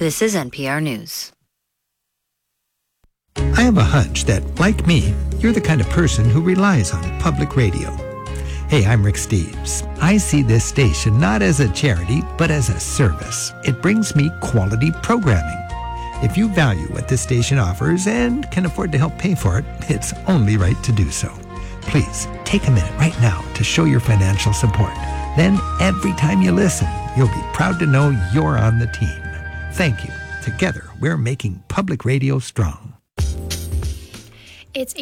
This is NPR News. I have a hunch that, like me, you're the kind of person who relies on public radio. Hey, I'm Rick Steves. I see this station not as a charity, but as a service. It brings me quality programming. If you value what this station offers and can afford to help pay for it, it's only right to do so. Please, take a minute right now to show your financial support. Then, every time you listen, you'll be proud to know you're on the team. Thank you. Together, we're making public radio strong. It's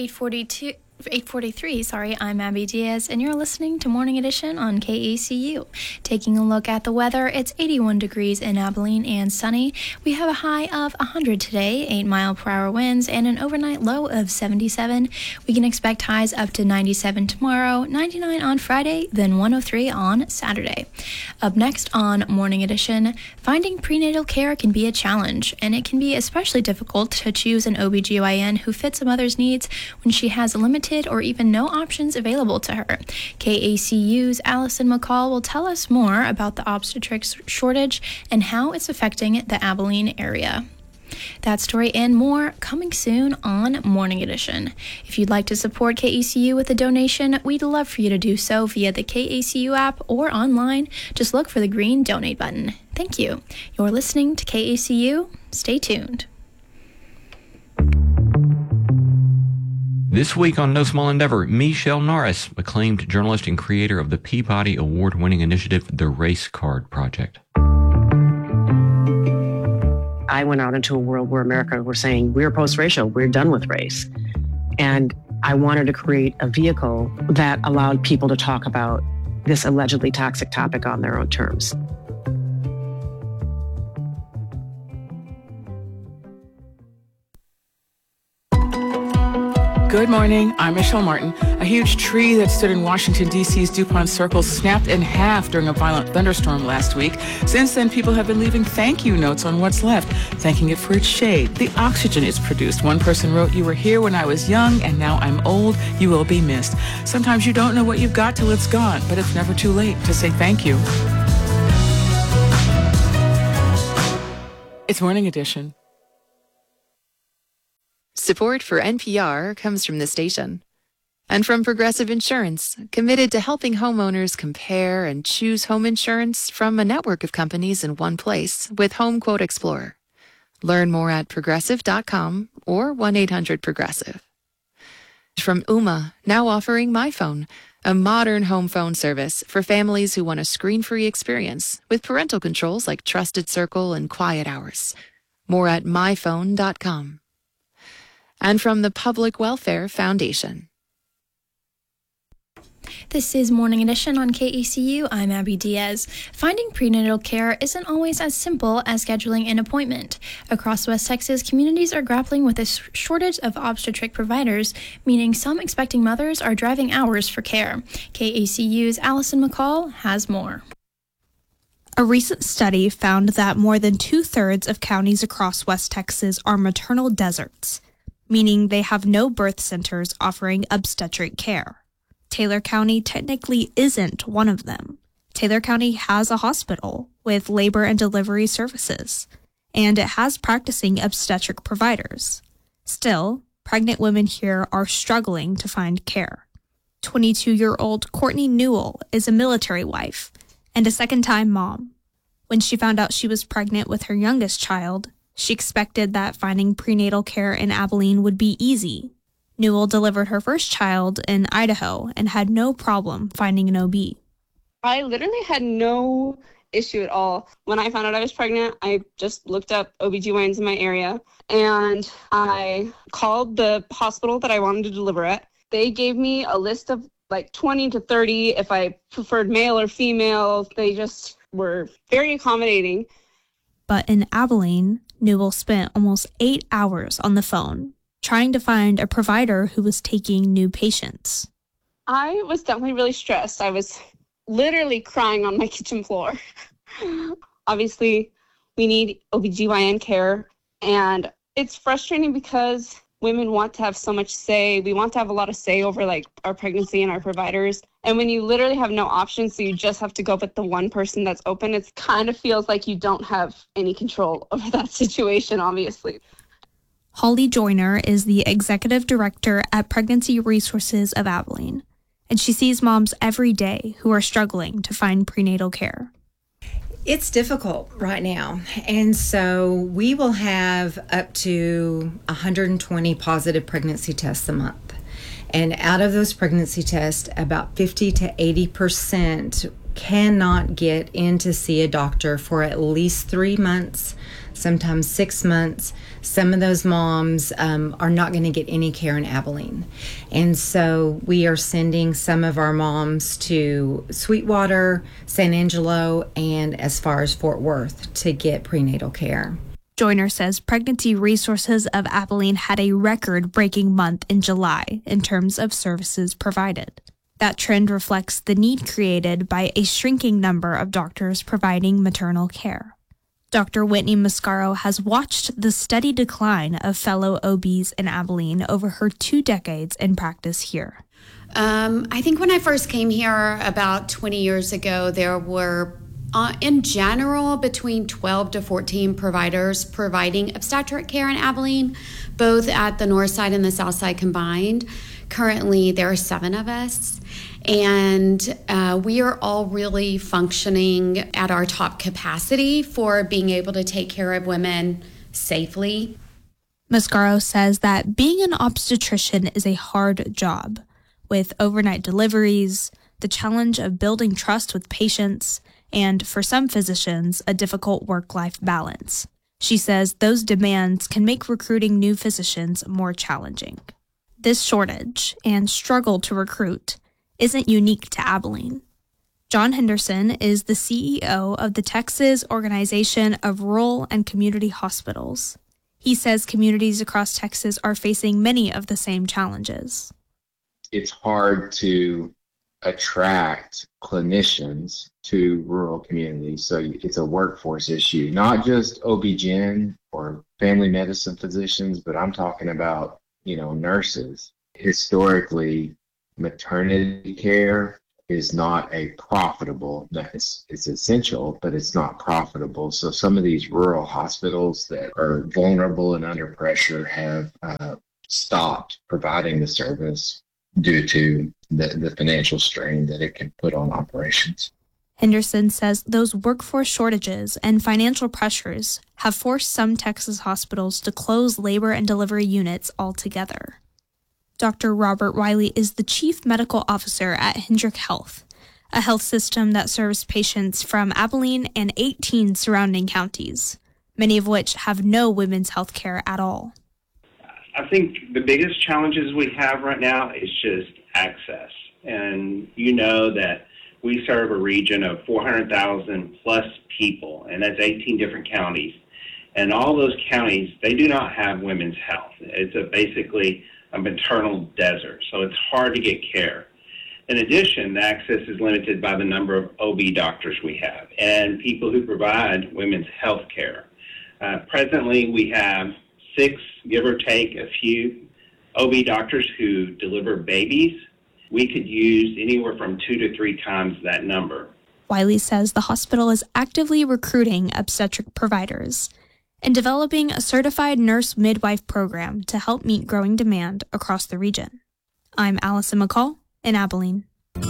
8:43. I'm Abby Diaz, and you're listening to Morning Edition on KACU. Taking a look at the weather, it's 81 degrees in Abilene and sunny. We have a high of 100 today, 8-mile-per-hour winds, and an overnight low of 77. We can expect highs up to 97 tomorrow, 99 on Friday, then 103 on Saturday. Up next on Morning Edition, finding prenatal care can be a challenge, and it can be especially difficult to choose an OBGYN who fits a mother's needs when she has a limited or even no options available to her. KACU's Allison McCall will tell us more about the obstetrics shortage and how it's affecting the Abilene area. That story and more coming soon on Morning Edition. If you'd like to support KACU with a donation, we'd love for you to do so via the KACU app or online. Just look for the green donate button. Thank you. You're listening to KACU. Stay tuned. This week on No Small Endeavor, Michelle Norris, acclaimed journalist and creator of the Peabody Award-winning initiative, The Race Card Project. I went out into a world where America were saying, we're post-racial, we're done with race. And I wanted to create a vehicle that allowed people to talk about this allegedly toxic topic on their own terms. Good morning. I'm Michelle Martin. A huge tree that stood in Washington, D.C.'s DuPont Circle snapped in half during a violent thunderstorm last week. Since then, people have been leaving thank you notes on what's left, thanking it for its shade, the oxygen it's produced. One person wrote, "You were here when I was young, and now I'm old. You will be missed." Sometimes you don't know what you've got till it's gone, but it's never too late to say thank you. It's Morning Edition. Support for NPR comes from the station and from Progressive Insurance, committed to helping homeowners compare and choose home insurance from a network of companies in one place with Home Quote Explorer. Learn more at progressive.com or 1-800-PROGRESSIVE. From Ooma, now offering MyPhone, a modern home phone service for families who want a screen-free experience with parental controls like Trusted Circle and Quiet Hours. More at myphone.com. And from the Public Welfare Foundation. This is Morning Edition on KACU. I'm Abby Diaz. Finding prenatal care isn't always as simple as scheduling an appointment. Across West Texas, communities are grappling with a shortage of obstetric providers, meaning some expecting mothers are driving hours for care. KACU's Allison McCall has more. A recent study found that more than 2/3 of counties across West Texas are maternal deserts, meaning they have no birth centers offering obstetric care. Taylor County technically isn't one of them. Taylor County has a hospital with labor and delivery services, and it has practicing obstetric providers. Still, pregnant women here are struggling to find care. 22-year-old Courtney Newell is a military wife and a second-time mom. When she found out she was pregnant with her youngest child, she expected that finding prenatal care in Abilene would be easy. Newell delivered her first child in Idaho and had no problem finding an OB. I literally had no issue at all. When I found out I was pregnant, I just looked up OBGYNs in my area, and I called the hospital that I wanted to deliver at. They gave me a list of like 20 to 30 if I preferred male or female. They just were very accommodating. But in Abilene, Newell spent almost 8 hours on the phone trying to find a provider who was taking new patients. I was definitely really stressed. I was literally crying on my kitchen floor. Obviously, we need OBGYN care, and it's frustrating because women want to have so much say. We want to have a lot of say over like our pregnancy and our providers. And when you literally have no options, so you just have to go with the one person that's open, it kind of feels like you don't have any control over that situation, obviously. Holly Joyner is the executive director at Pregnancy Resources of Abilene, and she sees moms every day who are struggling to find prenatal care. It's difficult right now, and so we will have up to 120 positive pregnancy tests a month. And out of those pregnancy tests, about 50 to 80% cannot get in to see a doctor for at least 3 months, sometimes 6 months. Some of those moms are not going to get any care in Abilene. And so we are sending some of our moms to Sweetwater, San Angelo, and as far as Fort Worth to get prenatal care. Joyner says Pregnancy Resources of Abilene had a record-breaking month in July in terms of services provided. That trend reflects the need created by a shrinking number of doctors providing maternal care. Dr. Whitney Mascaro has watched the steady decline of fellow OBs in Abilene over her 2 decades in practice here. I think when I first came here about 20 years ago, there were in general, between 12 to 14 providers providing obstetric care in Abilene, both at the north side and the south side combined. Currently, there are 7 of us, and we are all really functioning at our top capacity for being able to take care of women safely. Mascaro says that being an obstetrician is a hard job, with overnight deliveries, the challenge of building trust with patients, and for some physicians, a difficult work-life balance. She says those demands can make recruiting new physicians more challenging. This shortage and struggle to recruit isn't unique to Abilene. John Henderson is the CEO of the Texas Organization of Rural and Community Hospitals. He says communities across Texas are facing many of the same challenges. It's hard to attract clinicians to rural communities. So it's a workforce issue, not just OB-GYN or family medicine physicians, but I'm talking about, nurses. Historically, maternity care is not a profitable, it's essential, but it's not profitable. So some of these rural hospitals that are vulnerable and under pressure have stopped providing the service due to the financial strain that it can put on operations. Henderson says those workforce shortages and financial pressures have forced some Texas hospitals to close labor and delivery units altogether. Dr. Robert Wiley is the chief medical officer at Hendrick Health, a health system that serves patients from Abilene and 18 surrounding counties, many of which have no women's health care at all. I think the biggest challenges we have right now is just access. And you know that we serve a region of 400,000 plus people, and that's 18 different counties. And all those counties, they do not have women's health. It's basically a maternal desert, so it's hard to get care. In addition, the access is limited by the number of OB doctors we have and people who provide women's health care. Presently, we have 6, give or take a few, OB doctors who deliver babies. We could use anywhere from 2 to 3 times that number. Wiley says the hospital is actively recruiting obstetric providers and developing a certified nurse midwife program to help meet growing demand across the region. I'm Allison McCall in Abilene.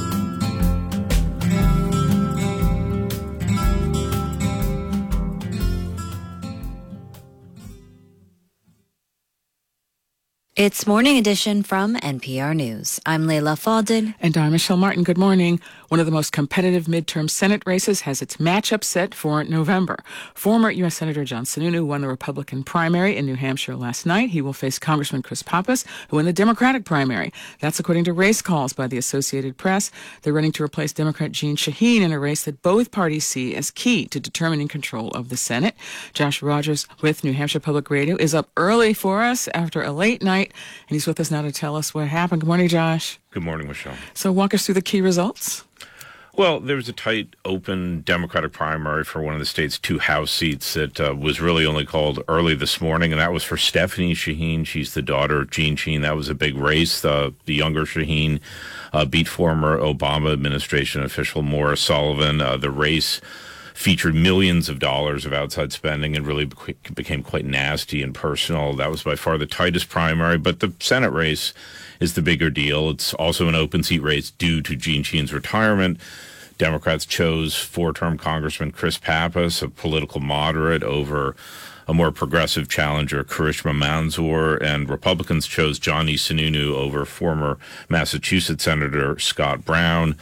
It's Morning Edition from NPR News. I'm Layla Faldin. And I'm Michelle Martin. Good morning. One of the most competitive midterm Senate races has its matchup set for November. Former U.S. Senator John Sununu won the Republican primary in New Hampshire last night. He will face Congressman Chris Pappas, who won the Democratic primary. That's according to race calls by the Associated Press. They're running to replace Democrat Jeanne Shaheen in a race that both parties see as key to determining control of the Senate. Josh Rogers with New Hampshire Public Radio is up early for us after a late night, and he's with us now to tell us what happened. Good morning, Josh. Good morning, Michelle. So walk us through the key results. Well, there was a tight, open Democratic primary for one of the state's 2 House seats that was really only called early this morning, and that was for Stephanie Shaheen. She's the daughter of Jeanne Shaheen. That was a big race. The younger Shaheen beat former Obama administration official Maura Sullivan. The race featured millions of dollars of outside spending and really became quite nasty and personal. That was by far the tightest primary, but the Senate race is the bigger deal. It's also an open seat race due to Jeanne Shaheen's retirement. Democrats chose 4-term Congressman Chris Pappas, a political moderate, over a more progressive challenger, Karishma Manzoor, and Republicans chose Johnny Sununu over former Massachusetts Senator Scott Brown.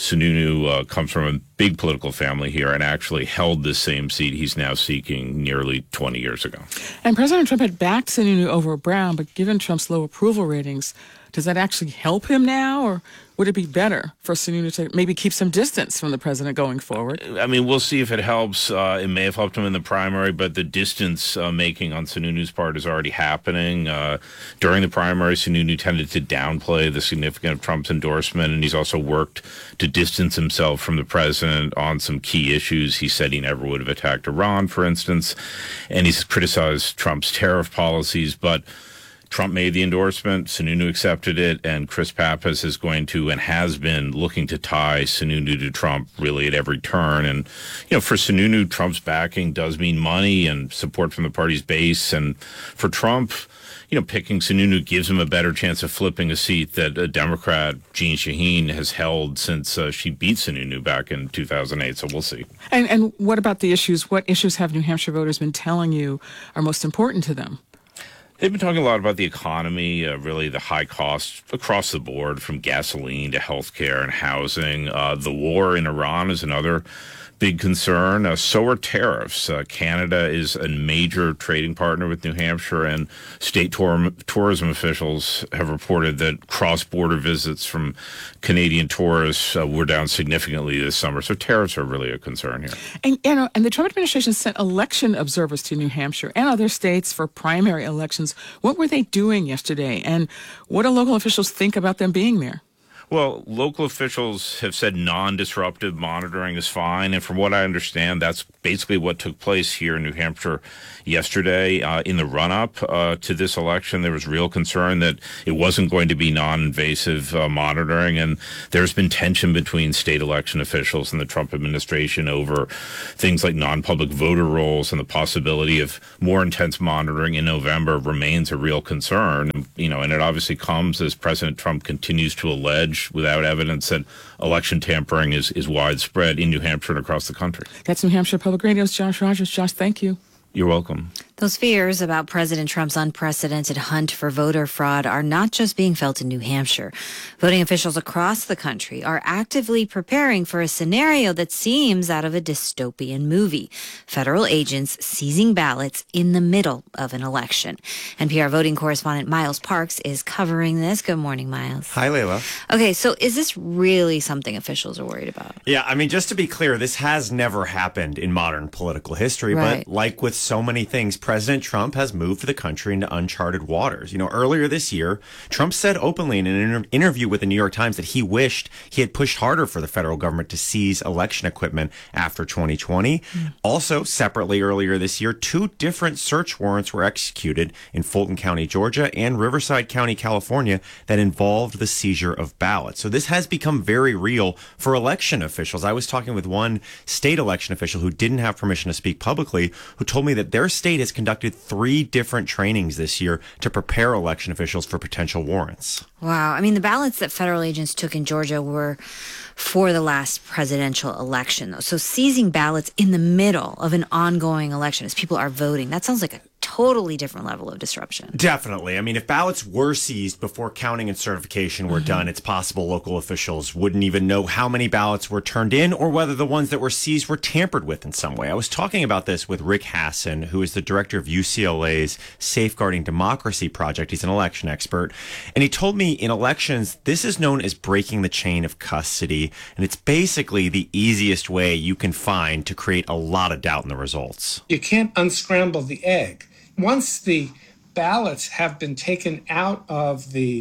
Sununu comes from a big political family here and actually held this same seat he's now seeking nearly 20 years ago. And President Trump had backed Sununu over Brown, but given Trump's low approval ratings, does that actually help him now, or would it be better for Sununu to maybe keep some distance from the president going forward? I mean, we'll see if it helps. It may have helped him in the primary, but the distance making on Sununu's part is already happening. During the primary, Sununu tended to downplay the significance of Trump's endorsement, and he's also worked to distance himself from the president on some key issues. He said he never would have attacked Iran, for instance, and he's criticized Trump's tariff policies, but Trump made the endorsement, Sununu accepted it, and Chris Pappas is going to and has been looking to tie Sununu to Trump really at every turn. And, for Sununu, Trump's backing does mean money and support from the party's base. And for Trump, picking Sununu gives him a better chance of flipping a seat that a Democrat, Jeanne Shaheen, has held since she beat Sununu back in 2008. So we'll see. And what about the issues? What issues have New Hampshire voters been telling you are most important to them? They've been talking a lot about the economy, really the high costs across the board, from gasoline to healthcare and housing. The war in Iran is another big concern. So are tariffs. Canada is a major trading partner with New Hampshire, and state tourism officials have reported that cross-border visits from Canadian tourists were down significantly this summer. So tariffs are really a concern here. And the Trump administration sent election observers to New Hampshire and other states for primary elections. What were they doing yesterday, and what do local officials think about them being there? Well, local officials have said non-disruptive monitoring is fine. And from what I understand, that's basically what took place here in New Hampshire yesterday. In the run-up to this election, there was real concern that it wasn't going to be non-invasive monitoring. And there's been tension between state election officials and the Trump administration over things like non-public voter rolls, and the possibility of more intense monitoring in November remains a real concern. And it obviously comes as President Trump continues to allege without evidence that election tampering is widespread in New Hampshire and across the country. That's New Hampshire Public Radio's Josh Rogers. Josh, thank you. You're welcome. Those fears about President Trump's unprecedented hunt for voter fraud are not just being felt in New Hampshire. Voting officials across the country are actively preparing for a scenario that seems out of a dystopian movie. Federal agents seizing ballots in the middle of an election. NPR voting correspondent Miles Parks is covering this. Good morning, Miles. Hi, Layla. Okay, so is this really something officials are worried about? Yeah, I mean, just to be clear, this has never happened in modern political history, right. But like with so many things, President Trump has moved the country into uncharted waters. Earlier this year, Trump said openly in an interview with the New York Times that he wished he had pushed harder for the federal government to seize election equipment after 2020. Also, separately earlier this year, 2 different search warrants were executed in Fulton County, Georgia, and Riverside County, California, that involved the seizure of ballots. So this has become very real for election officials. I was talking with one state election official who didn't have permission to speak publicly, who told me that their state has conducted 3 different trainings this year to prepare election officials for potential warrants. Wow. I mean, the ballots that federal agents took in Georgia were for the last presidential election, though. So seizing ballots in the middle of an ongoing election as people are voting, that sounds like a totally different level of disruption. Definitely. I mean, if ballots were seized before counting and certification were done, it's possible local officials wouldn't even know how many ballots were turned in or whether the ones that were seized were tampered with in some way. I was talking about this with Rick Hasson, who is the director of UCLA's Safeguarding Democracy Project. He's an election expert. And he told me in elections, this is known as breaking the chain of custody. And it's basically the easiest way you can find to create a lot of doubt in the results. You can't unscramble the egg. Once the ballots have been taken out of the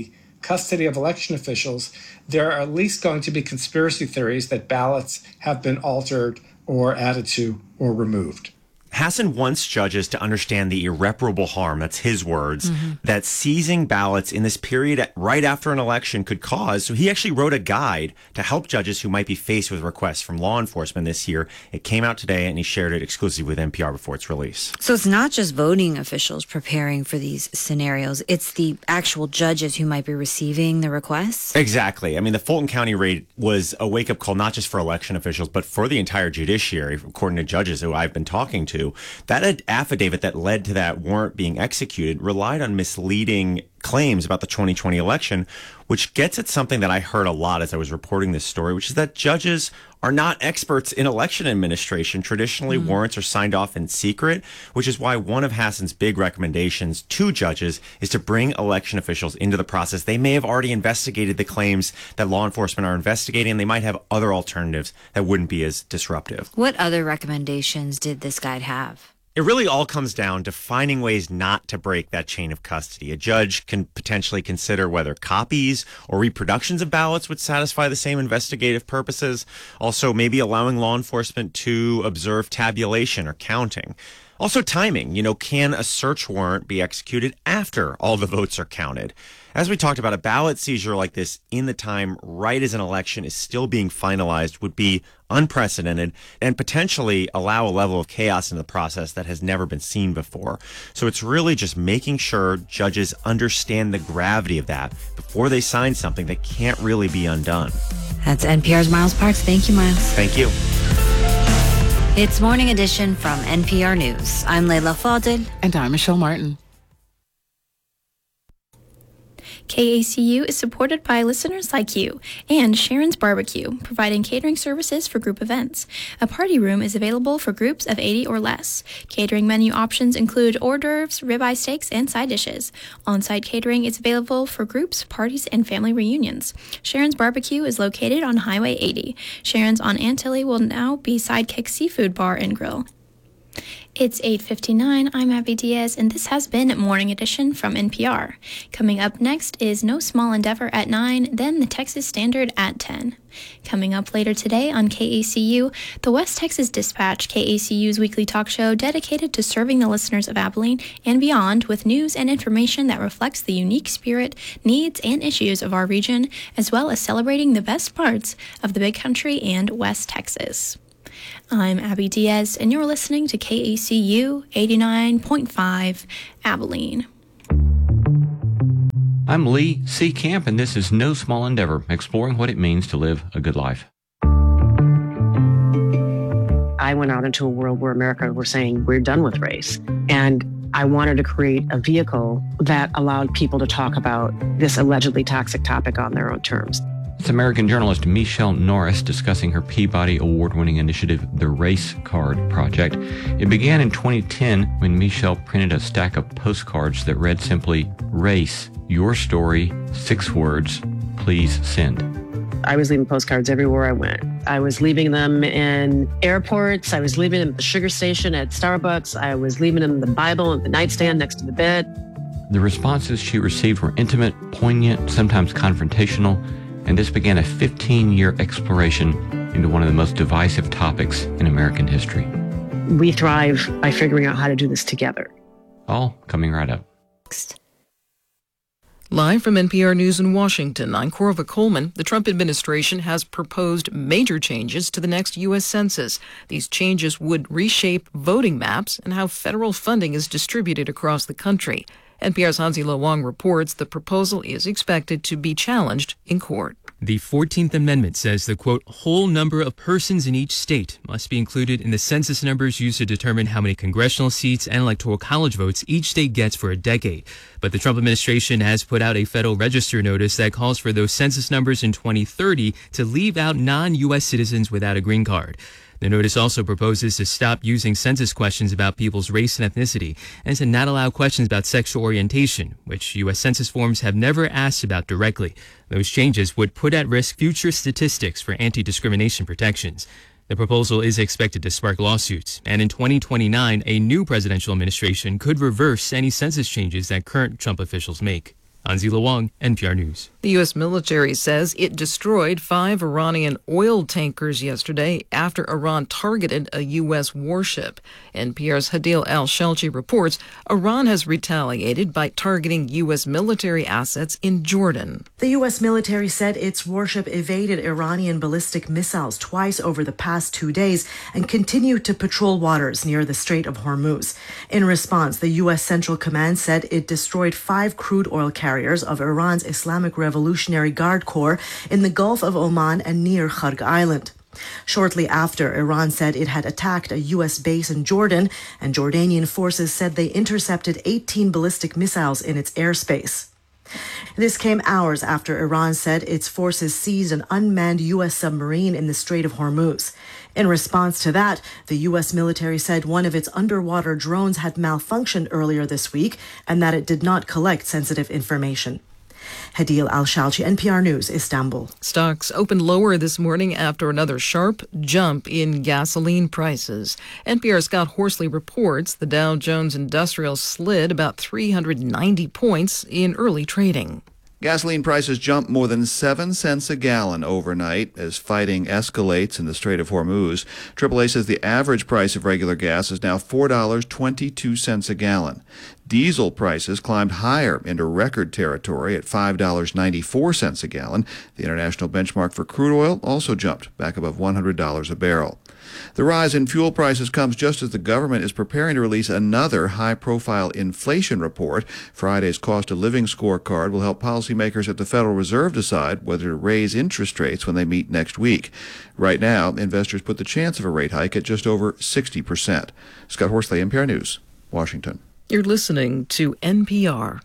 custody of election officials, there are at least going to be conspiracy theories that ballots have been altered or added to or removed. Hassan wants judges to understand the irreparable harm, that's his words, that seizing ballots in this period right after an election could cause. So he actually wrote a guide to help judges who might be faced with requests from law enforcement this year. It came out today, and he shared it exclusively with NPR before its release. So it's not just voting officials preparing for these scenarios. It's the actual judges who might be receiving the requests? Exactly. I mean, the Fulton County raid was a wake-up call not just for election officials, but for the entire judiciary, according to judges who I've been talking to. That affidavit that led to that warrant being executed relied on misleading claims about the 2020 election, which gets at something that I heard a lot as I was reporting this story, which is that judges are not experts in election administration. Traditionally, warrants are signed off in secret, which is why one of Hassan's big recommendations to judges is to bring election officials into the process. They may have already investigated the claims that law enforcement are investigating, and they might have other alternatives that wouldn't be as disruptive. What other recommendations did this guide have? It really all comes down to finding ways not to break that chain of custody. A judge can potentially consider whether copies or reproductions of ballots would satisfy the same investigative purposes. Also, maybe allowing law enforcement to observe tabulation or counting. Also, timing. Can a search warrant be executed after all the votes are counted? As we talked about, a ballot seizure like this in the time right as an election is still being finalized would be unprecedented and potentially allow a level of chaos in the process that has never been seen before. So it's really just making sure judges understand the gravity of that before they sign something that can't really be undone. That's NPR's Miles Parks. Thank you, Miles. Thank you. It's Morning Edition from NPR News. I'm Leila Fadel. And I'm Michelle Martin. KACU is supported by listeners like you and Sharon's Barbecue, providing catering services for group events. A party room is available for groups of 80 or less. Catering menu options include hors d'oeuvres, ribeye steaks, and side dishes. On-site catering is available for groups, parties, and family reunions. Sharon's Barbecue is located on Highway 80. Sharon's on Antilles will now be Sidekick Seafood Bar and Grill. It's 8:59. I'm Abby Diaz, and this has been Morning Edition from NPR. Coming up next is No Small Endeavor at 9, then the Texas Standard at 10. Coming up later today on KACU, the West Texas Dispatch, KACU's weekly talk show dedicated to serving the listeners of Abilene and beyond with news and information that reflects the unique spirit, needs, and issues of our region, as well as celebrating the best parts of the Big Country and West Texas. I'm Abby Diaz, and you're listening to KACU 89.5 Abilene. I'm Lee C. Camp, and this is No Small Endeavor, exploring what it means to live a good life. I went out into a world where America were saying, we're done with race. And I wanted to create a vehicle that allowed people to talk about this allegedly toxic topic on their own terms. It's American journalist Michelle Norris discussing her Peabody Award-winning initiative, the Race Card Project. It began in 2010 when Michelle printed a stack of postcards that read simply, "Race, your story, 6 words, please send." I was leaving postcards everywhere I went. I was leaving them in airports. I was leaving them at the sugar station at Starbucks. I was leaving them in the Bible at the nightstand next to the bed. The responses she received were intimate, poignant, sometimes confrontational, and this began a 15-year exploration into one of the most divisive topics in American history. We thrive by figuring out how to do this together. All coming right up. Live from NPR News in Washington, I'm Corva Coleman. The Trump administration has proposed major changes to the next U.S. Census. These changes would reshape voting maps and how federal funding is distributed across the country. NPR's Hansi Lo Wang reports the proposal is expected to be challenged in court. The 14th Amendment says the, quote, whole number of persons in each state must be included in the census numbers used to determine how many congressional seats and electoral college votes each state gets for a decade. But the Trump administration has put out a Federal Register notice that calls for those census numbers in 2030 to leave out non-U.S. citizens without a green card. The notice also proposes to stop using census questions about people's race and ethnicity and to not allow questions about sexual orientation, which U.S. Census forms have never asked about directly. Those changes would put at risk future statistics for anti-discrimination protections. The proposal is expected to spark lawsuits, and in 2029, a new presidential administration could reverse any census changes that current Trump officials make. Anzila Wang, NPR News. The U.S. military says it destroyed 5 Iranian oil tankers yesterday after Iran targeted a U.S. warship. NPR's Hadil Al-Shalchi reports Iran has retaliated by targeting U.S. military assets in Jordan. The U.S. military said its warship evaded Iranian ballistic missiles twice over the past 2 days and continued to patrol waters near the Strait of Hormuz. In response, the U.S. Central Command said it destroyed 5 crude oil carriers of Iran's Islamic Revolutionary Guard Corps in the Gulf of Oman and near Kharg Island. Shortly after, Iran said it had attacked a U.S. base in Jordan, and Jordanian forces said they intercepted 18 ballistic missiles in its airspace. This came hours after Iran said its forces seized an unmanned U.S. submarine in the Strait of Hormuz. In response to that, the U.S. military said one of its underwater drones had malfunctioned earlier this week and that it did not collect sensitive information. Hadil Al-Shalchi, NPR News, Istanbul. Stocks opened lower this morning after another sharp jump in gasoline prices. NPR's Scott Horsley reports the Dow Jones Industrial slid about 390 points in early trading. Gasoline prices jumped more than 7 cents a gallon overnight as fighting escalates in the Strait of Hormuz. AAA says the average price of regular gas is now $4.22 a gallon. Diesel prices climbed higher into record territory at $5.94 a gallon. The international benchmark for crude oil also jumped back above $100 a barrel. The rise in fuel prices comes just as the government is preparing to release another high-profile inflation report. Friday's cost of living scorecard will help policymakers at the Federal Reserve decide whether to raise interest rates when they meet next week. Right now, investors put the chance of a rate hike at just over 60%. Scott Horsley, NPR News, Washington. You're listening to NPR.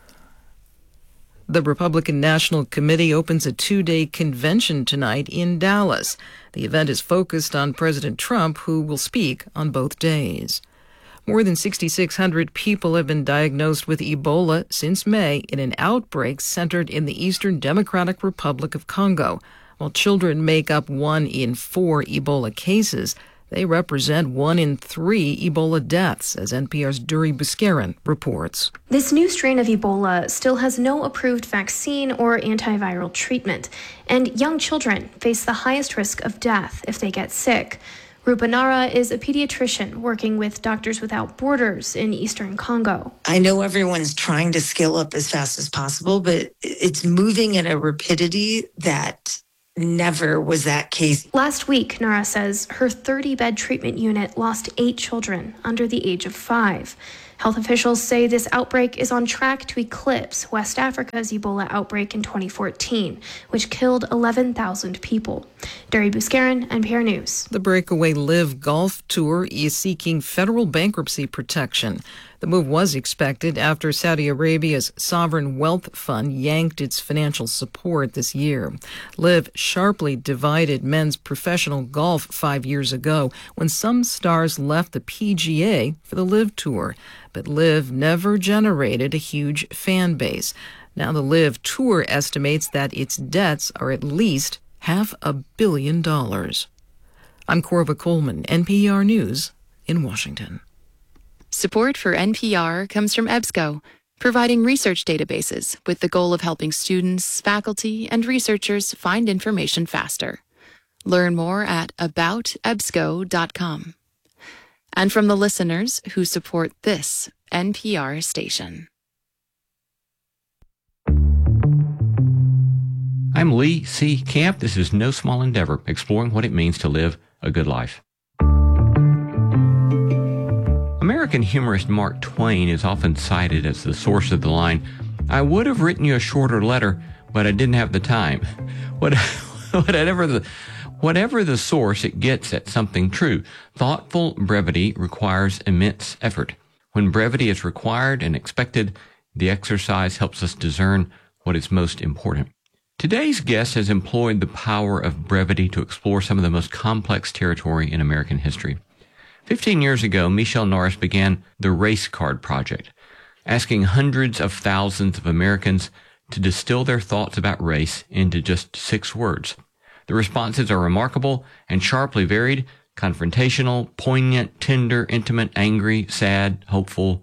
The Republican National Committee opens a 2-day convention tonight in Dallas. The event is focused on President Trump, who will speak on both days. More than 6,600 people have been diagnosed with Ebola since May in an outbreak centered in the Eastern Democratic Republic of Congo. While children make up 1 in 4 Ebola cases, they represent 1 in 3 Ebola deaths, as NPR's Duri Buscarin reports. This new strain of Ebola still has no approved vaccine or antiviral treatment, and young children face the highest risk of death if they get sick. Rupa Nara is a pediatrician working with Doctors Without Borders in eastern Congo. I know everyone's trying to scale up as fast as possible, but it's moving at a rapidity that never was that case. Last week, Nara says her 30-bed treatment unit lost 8 children under the age of 5. Health officials say this outbreak is on track to eclipse West Africa's Ebola outbreak in 2014, which killed 11,000 people. Duri Buscarin, NPR News. The Breakaway Live Golf Tour is seeking federal bankruptcy protection. The move was expected after Saudi Arabia's sovereign wealth fund yanked its financial support this year. Live sharply divided men's professional golf 5 years ago when some stars left the PGA for the Live Tour. But Live never generated a huge fan base. Now the Live Tour estimates that its debts are at least $500 million. I'm Corva Coleman, NPR News in Washington. Support for NPR comes from EBSCO, providing research databases with the goal of helping students, faculty, and researchers find information faster. Learn more at aboutebsco.com. And from the listeners who support this NPR station. I'm Lee C. Camp. This is No Small Endeavor, exploring what it means to live a good life. American humorist Mark Twain is often cited as the source of the line, "I would have written you a shorter letter, but I didn't have the time." Whatever the source, it gets at something true. Thoughtful brevity requires immense effort. When brevity is required and expected, the exercise helps us discern what is most important. Today's guest has employed the power of brevity to explore some of the most complex territory in American history. 15 years ago, Michele Norris began the Race Card Project, asking hundreds of thousands of Americans to distill their thoughts about race into just 6 words. The responses are remarkable and sharply varied: confrontational, poignant, tender, intimate, angry, sad, hopeful,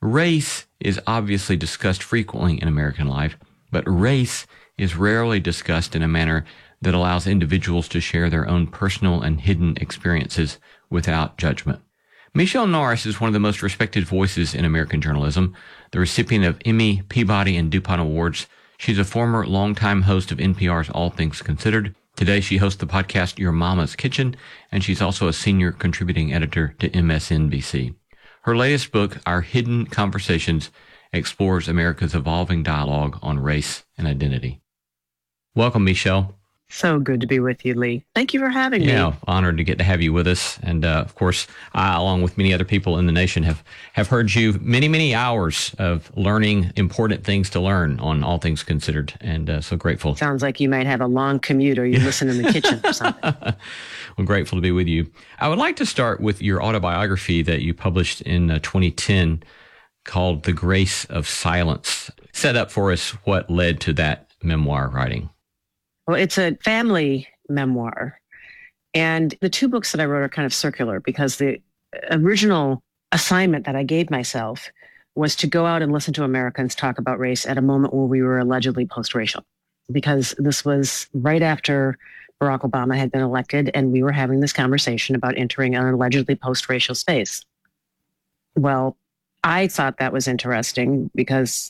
Race is obviously discussed frequently in American life, but race is rarely discussed in a manner that allows individuals to share their own personal and hidden experiences without judgment. Michele Norris is one of the most respected voices in American journalism, the recipient of Emmy, Peabody, and DuPont Awards. She's a former longtime host of NPR's All Things Considered. Today, she hosts the podcast Your Mama's Kitchen, and she's also a senior contributing editor to MSNBC. Her latest book, Our Hidden Conversations, explores America's evolving dialogue on race and identity. Welcome, Michele. So good to be with you, Lee. Thank you for having me. Yeah, honored to get to have you with us. And of course, I, along with many other people in the nation, have heard you many hours of learning important things to learn on All Things Considered. And so grateful. Sounds like you might have a long commute or you listen in the kitchen or something. Well, grateful to be with you. I would like to start with your autobiography that you published in 2010 called The Grace of Silence. Set up for us what led to that memoir writing. Well, it's a family memoir. And the two books that I wrote are kind of circular because the original assignment that I gave myself was to go out and listen to Americans talk about race at a moment where we were allegedly post-racial. Because this was right after Barack Obama had been elected and we were having this conversation about entering an allegedly post-racial space. Well, I thought that was interesting because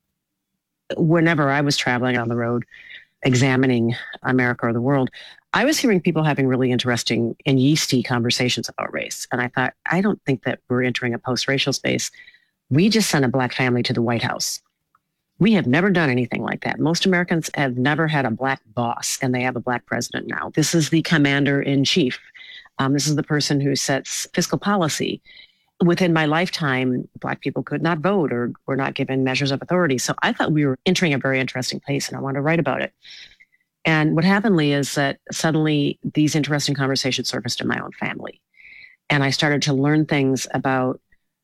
whenever I was traveling on the road, examining America or the world, I was hearing people having really interesting and yeasty conversations about race. And I thought, I don't think that we're entering a post-racial space. We just sent a Black family to the White House. We have never done anything like that. Most Americans have never had a Black boss, and they have a Black president now. This is the commander-in-chief. This is the person who sets fiscal policy. Within my lifetime, Black people could not vote or were not given measures of authority. So I thought we were entering a very interesting place, and I wanted to write about it. And what happened, Lee, is that suddenly these interesting conversations surfaced in my own family. And I started to learn things about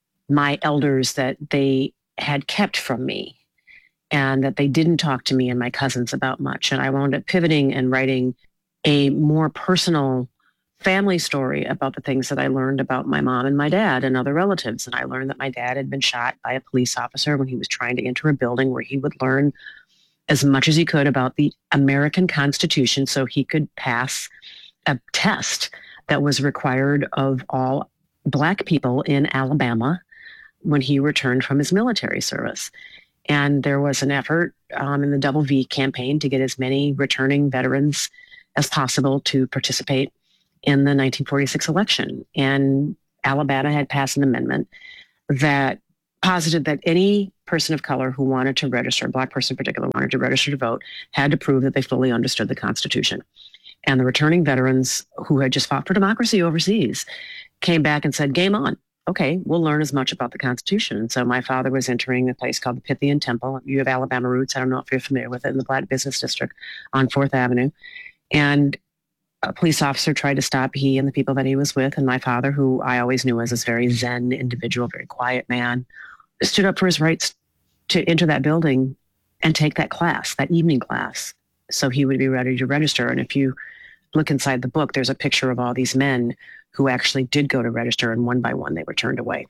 my elders that they had kept from me and that they didn't talk to me and my cousins about much. And I wound up pivoting and writing a more personal family story about the things that I learned about my mom and my dad and other relatives. And I learned that my dad had been shot by a police officer when he was trying to enter a building where he would learn as much as he could about the American Constitution so he could pass a test that was required of all Black people in Alabama when he returned from his military service. And there was an effort in the Double V campaign to get as many returning veterans as possible to participate in the 1946 election. And Alabama had passed an amendment that posited that any person of color who wanted to register, a Black person in particular, wanted to register to vote, had to prove that they fully understood the Constitution. And the returning veterans who had just fought for democracy overseas came back and said, game on. Okay, we'll learn as much about the Constitution. And so my father was entering a place called the Pythian Temple. You have Alabama roots. I don't know if you're familiar with it, in the Black Business District on 4th Avenue. And a police officer tried to stop he and the people that he was with. And my father, who I always knew as this very Zen individual, very quiet man, stood up for his rights to enter that building and take that class, that evening class, so he would be ready to register. And if you look inside the book, there's a picture of all these men who actually did go to register, and one by one they were turned away.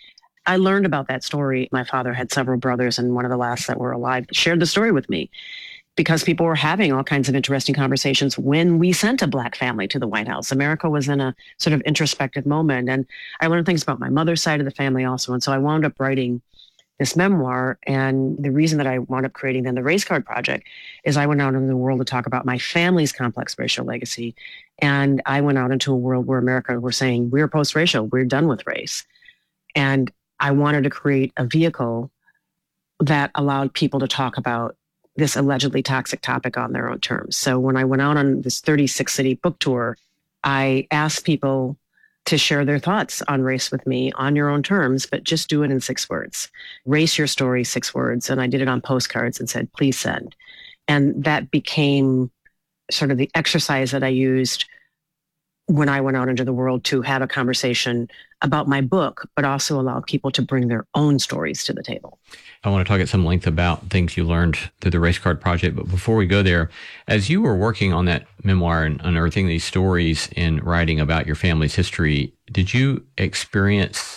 I learned about that story. My father had several brothers, and one of the last that were alive shared the story with me because people were having all kinds of interesting conversations when we sent a Black family to the White House. America was in a sort of introspective moment, and I learned things about my mother's side of the family also. And so I wound up writing this memoir. And the reason that I wound up creating then the Race Card Project is I went out into the world to talk about my family's complex racial legacy. And I went out into a world where America were saying, we're post-racial, we're done with race. And I wanted to create a vehicle that allowed people to talk about this allegedly toxic topic on their own terms. So when I went out on this 36-city book tour, I asked people to share their thoughts on race with me on your own terms, but just do it in 6 words. Race your story, 6 words. And I did it on postcards and said, please send. And that became sort of the exercise that I used when I went out into the world to have a conversation about my book, but also allow people to bring their own stories to the table. I want to talk at some length about things you learned through the Race Card Project. But before we go there, as you were working on that memoir and unearthing these stories and writing about your family's history, did you experience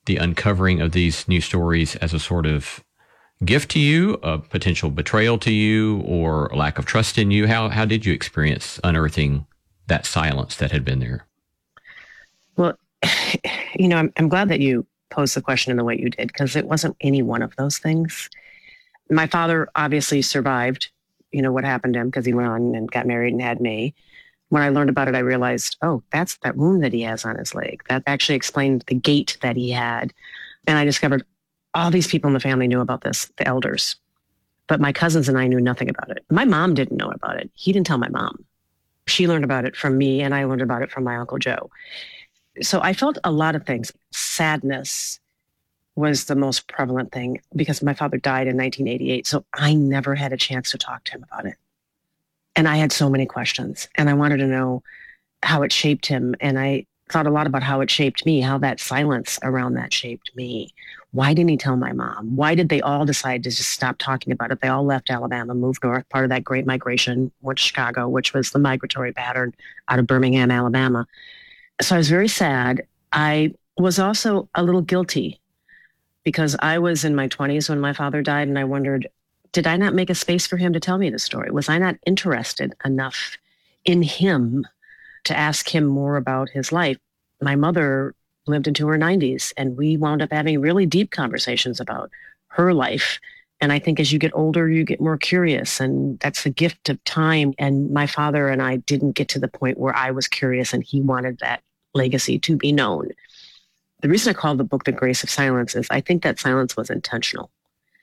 the uncovering of these new stories as a sort of gift to you, a potential betrayal to you, or a lack of trust in you? How did you experience unearthing that silence that had been there? Well, I'm glad that you posed the question in the way you did, because it wasn't any one of those things. My father obviously survived, what happened to him, because he went on and got married and had me. When I learned about it, I realized, that's that wound that he has on his leg. That actually explained the gait that he had. And I discovered all these people in the family knew about this, the elders. But my cousins and I knew nothing about it. My mom didn't know about it. He didn't tell my mom. She learned about it from me, and I learned about it from my Uncle Joe. So I felt a lot of things. Sadness was the most prevalent thing, because my father died in 1988. So I never had a chance to talk to him about it. And I had so many questions, and I wanted to know how it shaped him. And I thought a lot about how it shaped me, how that silence around that shaped me. Why didn't he tell my mom? Why did they all decide to just stop talking about it? They all left Alabama, moved north, part of that great migration, went to Chicago, which was the migratory pattern out of Birmingham, Alabama. So I was very sad. I was also a little guilty, because I was in my 20s when my father died, and I wondered, did I not make a space for him to tell me the story? Was I not interested enough in him to ask him more about his life? My mother lived into her 90s, and we wound up having really deep conversations about her life. And I think as you get older, you get more curious, and that's the gift of time. And my father and I didn't get to the point where I was curious and he wanted that legacy to be known. The reason I called the book The Grace of Silence is I think that silence was intentional.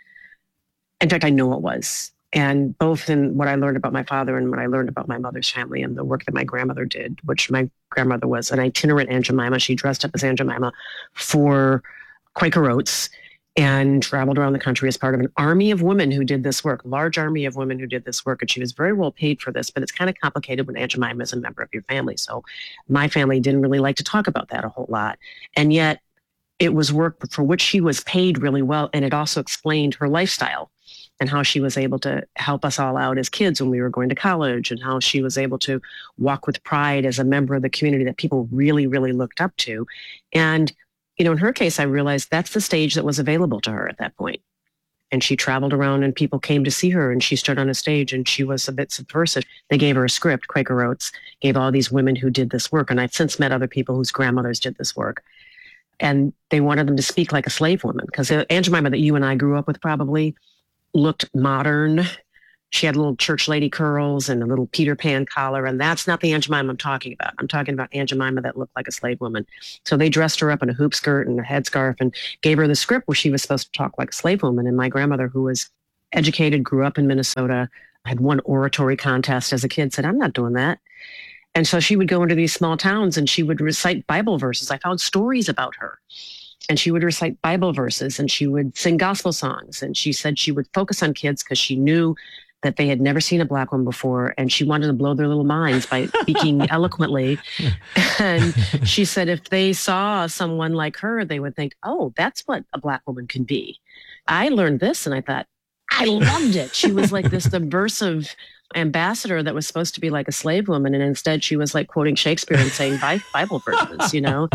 In fact, I know it was. And both in what I learned about my father and what I learned about my mother's family and the work that my grandmother did, which my grandmother was an itinerant Aunt Jemima. She dressed up as Aunt Jemima for Quaker Oats and traveled around the country as part of an army of women who did this work, large army of women who did this work. And she was very well paid for this, but it's kind of complicated when Aunt Jemima is a member of your family. So my family didn't really like to talk about that a whole lot. And yet it was work for which she was paid really well. And it also explained her lifestyle and how she was able to help us all out as kids when we were going to college, and how she was able to walk with pride as a member of the community that people really, really looked up to. And, in her case, I realized that's the stage that was available to her at that point. And she traveled around and people came to see her, and she stood on a stage and she was a bit subversive. They gave her a script, Quaker Oats, gave all these women who did this work. And I've since met other people whose grandmothers did this work. And they wanted them to speak like a slave woman, because Aunt Jemima that you and I grew up with probably looked modern. She had little church lady curls and a little Peter Pan collar. And that's not the Aunt Jemima I'm talking about. I'm talking about Aunt Jemima that looked like a slave woman. So they dressed her up in a hoop skirt and a headscarf and gave her the script where she was supposed to talk like a slave woman. And my grandmother, who was educated, grew up in Minnesota, had won oratory contest as a kid, said, I'm not doing that. And so she would go into these small towns and she would recite Bible verses. I found stories about her. And she would recite Bible verses and she would sing gospel songs. And she said she would focus on kids because she knew that they had never seen a Black woman before. And she wanted to blow their little minds by speaking eloquently. And she said if they saw someone like her, they would think, oh, that's what a Black woman can be. I learned this and I thought, I loved it. She was like this subversive ambassador that was supposed to be like a slave woman, and instead she was like quoting Shakespeare and saying Bible verses,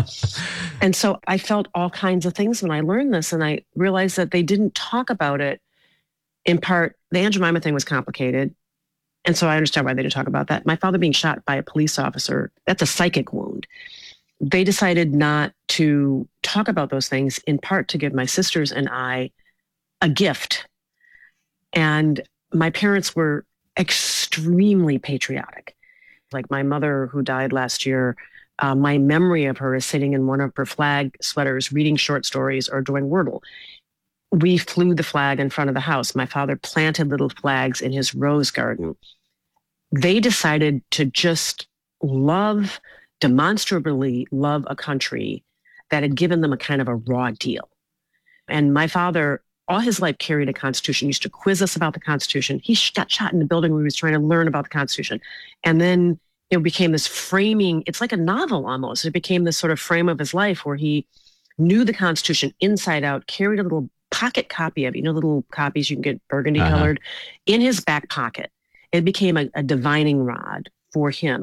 And so I felt all kinds of things when I learned this, and I realized that they didn't talk about it. In part, the Aunt Jemima thing was complicated, and so I understand why they didn't talk about that. My father being shot by a police officer, that's a psychic wound. They decided not to talk about those things, in part to give my sisters and I a gift. And my parents were extremely patriotic. Like my mother, who died last year, my memory of her is sitting in one of her flag sweaters, reading short stories or doing Wordle. We flew the flag in front of the house. My father planted little flags in his rose garden. They decided to just demonstrably love a country that had given them a kind of a raw deal. And my father, all his life, carried a Constitution. He used to quiz us about the Constitution. He got shot in the building where he was trying to learn about the Constitution. And then it became this framing. It's like a novel almost. It became this sort of frame of his life where he knew the Constitution inside out, carried a little pocket copy of it, little copies you can get burgundy colored, in his back pocket. It became a divining rod for him.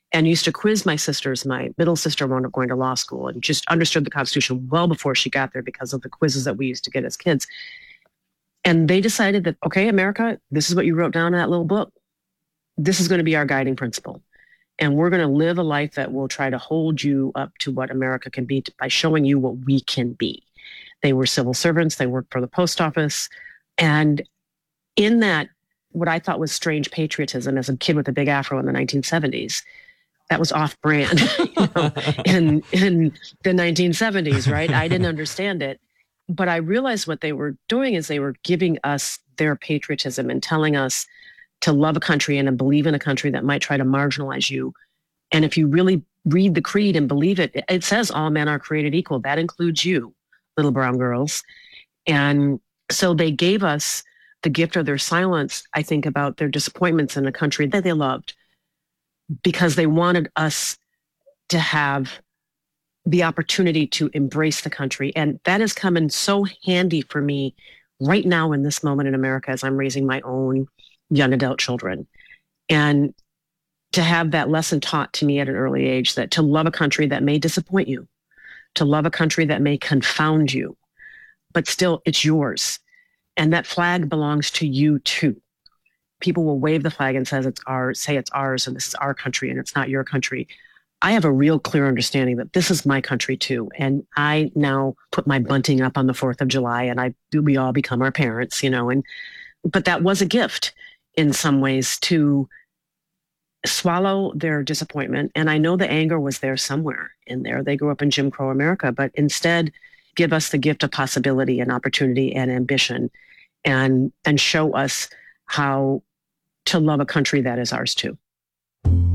and used to quiz my sisters. My middle sister wound up going to law school and just understood the Constitution well before she got there because of the quizzes that we used to get as kids. And they decided that, okay, America, this is what you wrote down in that little book. This is going to be our guiding principle. And we're going to live a life that will try to hold you up to what America can be by showing you what we can be. They were civil servants. They worked for the post office. And in that, what I thought was strange patriotism as a kid with a big afro in the 1970s, that was off brand in the 1970s, right? I didn't understand it. But I realized what they were doing is they were giving us their patriotism and telling us to love a country and to believe in a country that might try to marginalize you. And if you really read the creed and believe it, it says all men are created equal. That includes you, little brown girls. And so they gave us the gift of their silence, I think, about their disappointments in a country that they loved, because they wanted us to have the opportunity to embrace the country. And that has come in so handy for me right now in this moment in America as I'm raising my own young adult children. And to have that lesson taught to me at an early age, that to love a country that may disappoint you, to love a country that may confound you, but still it's yours. And that flag belongs to you too. People will wave the flag and say it's ours, and this is our country and it's not your country. I have a real clear understanding that this is my country too. And I now put my bunting up on the 4th of July and we all become our parents, but that was a gift in some ways to swallow their disappointment. And I know the anger was there somewhere in there. They grew up in Jim Crow America, but instead give us the gift of possibility and opportunity and ambition and show us how to love a country that is ours too.